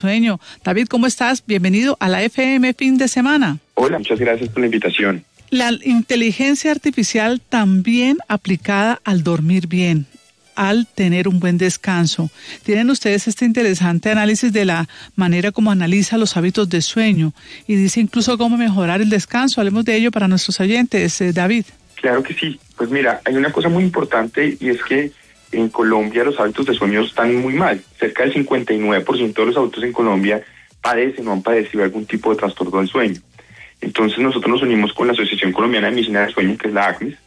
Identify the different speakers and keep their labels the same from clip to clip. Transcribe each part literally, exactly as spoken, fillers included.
Speaker 1: Sueño. David, ¿cómo estás? Bienvenido a la F M Fin de Semana.
Speaker 2: Hola, muchas gracias por la invitación.
Speaker 1: La inteligencia artificial también aplicada al dormir bien, al tener un buen descanso. Tienen ustedes este interesante análisis de la manera como analiza los hábitos de sueño y dice incluso cómo mejorar el descanso. Hablemos de ello para nuestros oyentes, eh, David.
Speaker 2: Claro que sí. Pues mira, hay una cosa muy importante y es que en Colombia los hábitos de sueño están muy mal. Cerca del cincuenta y nueve por ciento de los adultos en Colombia padecen o han padecido algún tipo de trastorno del sueño. Entonces nosotros nos unimos con la Asociación Colombiana de Medicina del Sueño, que es la A C M E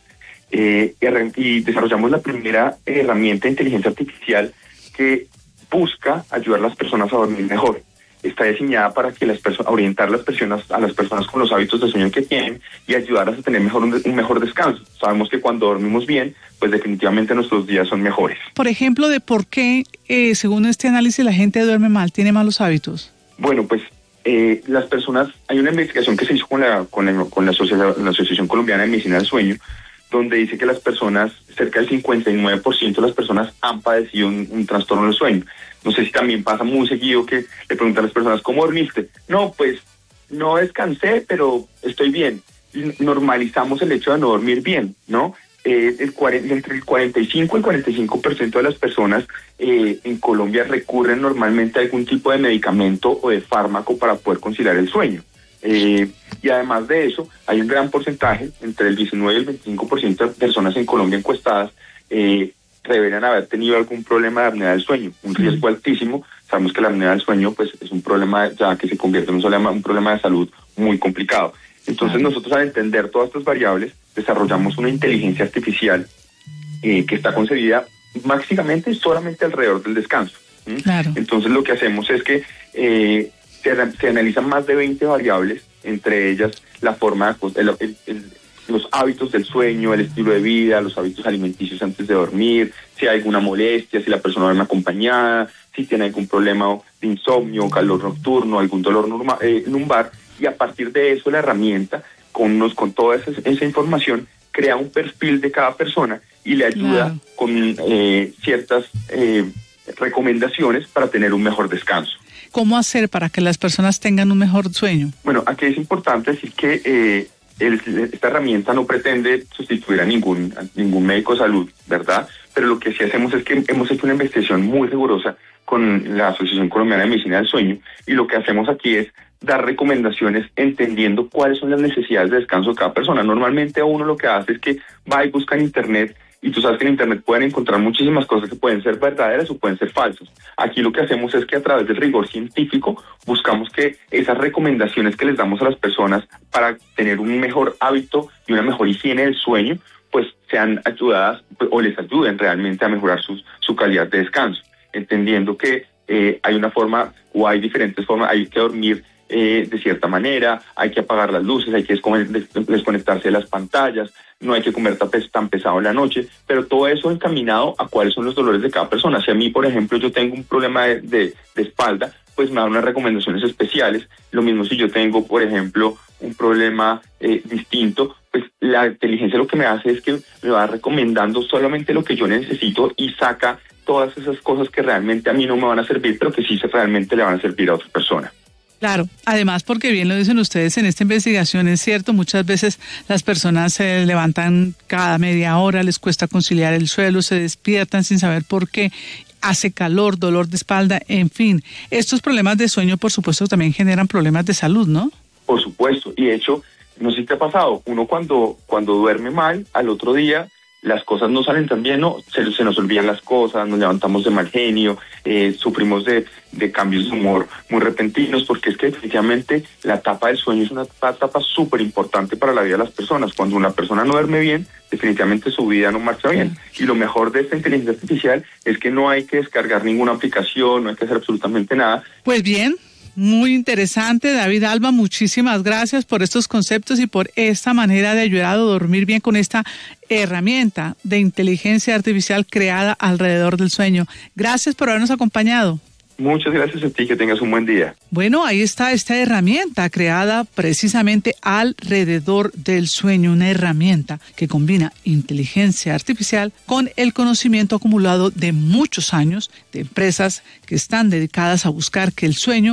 Speaker 2: S, eh, y desarrollamos la primera herramienta de inteligencia artificial que busca ayudar a las personas a dormir mejor. Está diseñada para que las personas, orientar las personas, a las personas con los hábitos de sueño que tienen y ayudarlas a tener mejor un, un mejor descanso. Sabemos que cuando dormimos bien, pues definitivamente nuestros días son mejores.
Speaker 1: Por ejemplo, de por qué, eh, según este análisis, la gente duerme mal, tiene malos hábitos.
Speaker 2: Bueno, pues eh, las personas, hay una investigación que se hizo con la, con la, con la, Asociación, la Asociación Colombiana de Medicina del Sueño, donde dice que las personas, cerca del cincuenta y nueve por ciento de las personas han padecido un, un trastorno del sueño. No sé si también pasa muy seguido que le preguntan a las personas, ¿cómo dormiste? No, pues no descansé, pero estoy bien. Normalizamos el hecho de no dormir bien, ¿no? Eh, el cuarenta, entre el cuarenta y cinco y el cuarenta y cinco por ciento de las personas eh, en Colombia recurren normalmente a algún tipo de medicamento o de fármaco para poder conciliar el sueño. Eh, y además de eso, hay un gran porcentaje, entre el diecinueve y el veinticinco por ciento de personas en Colombia encuestadas eh, deberían haber tenido algún problema de apnea del sueño, un riesgo altísimo. Sabemos que la apnea del sueño pues es un problema ya que se convierte en un problema, un problema de salud muy complicado. Entonces nosotros, al entender todas estas variables, desarrollamos una inteligencia artificial eh, que está concebida básicamente solamente alrededor del descanso. ¿Mm? Claro. Entonces lo que hacemos es que eh, se, se analizan más de veinte variables, entre ellas la forma, el, el, el, los hábitos del sueño, el estilo de vida, los hábitos alimenticios antes de dormir, si hay alguna molestia, si la persona duerme acompañada, si tiene algún problema de insomnio, calor nocturno, algún dolor norma, eh, lumbar, y a partir de eso la herramienta, con, unos, con toda esa, esa información, crea un perfil de cada persona y le ayuda claro. con eh, ciertas eh, recomendaciones para tener un mejor descanso.
Speaker 1: ¿Cómo hacer para que las personas tengan un mejor sueño?
Speaker 2: Bueno, aquí es importante decir que eh, el, esta herramienta no pretende sustituir a ningún, a ningún médico de salud, ¿verdad? Pero lo que sí hacemos es que hemos hecho una investigación muy rigurosa con la Asociación Colombiana de Medicina del Sueño, y lo que hacemos aquí es dar recomendaciones entendiendo cuáles son las necesidades de descanso de cada persona. Normalmente uno lo que hace es que va y busca en internet, y tú sabes que en internet pueden encontrar muchísimas cosas que pueden ser verdaderas o pueden ser falsas. Aquí lo que hacemos es que a través del rigor científico buscamos que esas recomendaciones que les damos a las personas para tener un mejor hábito y una mejor higiene del sueño, pues sean ayudadas o les ayuden realmente a mejorar su, su calidad de descanso, entendiendo que eh, hay una forma o hay diferentes formas, hay que dormir Eh, de cierta manera, hay que apagar las luces, hay que desconectarse de las pantallas, no hay que comer tan pesado en la noche, pero todo eso encaminado a cuáles son los dolores de cada persona. Si a mí, por ejemplo, yo tengo un problema de, de, de espalda, pues me dan unas recomendaciones especiales. Lo mismo si yo tengo, por ejemplo, un problema eh, distinto, pues la inteligencia lo que me hace es que me va recomendando solamente lo que yo necesito y saca todas esas cosas que realmente a mí no me van a servir, pero que sí realmente le van a servir a otra persona.
Speaker 1: Claro, además porque bien lo dicen ustedes en esta investigación, es cierto, muchas veces las personas se levantan cada media hora, les cuesta conciliar el sueño, se despiertan sin saber por qué, hace calor, dolor de espalda, en fin. Estos problemas de sueño, por supuesto, también generan problemas de salud, ¿no?
Speaker 2: Por supuesto, y de hecho, no sé si te ha pasado, uno cuando, cuando duerme mal, al otro día las cosas no salen tan bien, no, se, se nos olvidan las cosas, nos levantamos de mal genio, eh, sufrimos de, de cambios de humor muy repentinos, porque es que definitivamente la etapa del sueño es una etapa súper importante para la vida de las personas. Cuando una persona no duerme bien, definitivamente su vida no marcha bien. Y lo mejor de esta inteligencia artificial es que no hay que descargar ninguna aplicación, no hay que hacer absolutamente nada.
Speaker 1: Pues bien, muy interesante, David Alba, muchísimas gracias por estos conceptos y por esta manera de ayudar a dormir bien con esta herramienta de inteligencia artificial creada alrededor del sueño. Gracias por habernos acompañado.
Speaker 2: Muchas gracias a ti, que tengas un buen día.
Speaker 1: Bueno, ahí está esta herramienta creada precisamente alrededor del sueño, una herramienta que combina inteligencia artificial con el conocimiento acumulado de muchos años de empresas que están dedicadas a buscar que el sueño